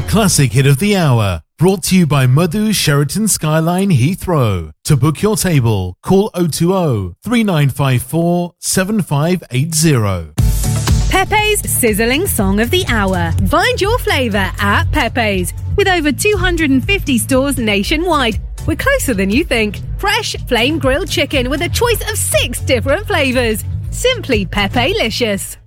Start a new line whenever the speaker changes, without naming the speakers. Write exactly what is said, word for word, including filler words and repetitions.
Classic Hit of the Hour, brought to you by Madhu Sheraton Skyline Heathrow. To book your table, call oh two oh, three nine five four, seven five eight oh.
Pepe's Sizzling Song of the Hour. Find your flavour at Pepe's. With over two hundred fifty stores nationwide, we're closer than you think. Fresh flame grilled chicken with a choice of six different flavours. Simply Pepe-licious.